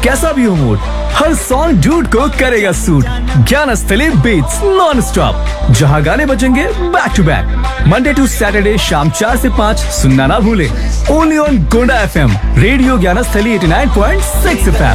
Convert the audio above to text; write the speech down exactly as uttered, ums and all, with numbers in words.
कैसा भी हो मूड, हर सॉन्ग ड्यूड को करेगा suit. Gyansthali beats non stop, जहां गाने बजेंगे back to back, Monday to Saturday शाम चार से पाँच। सुनना ना भूले, only on Gonda F M, radio Gyansthali eighty nine point six F M.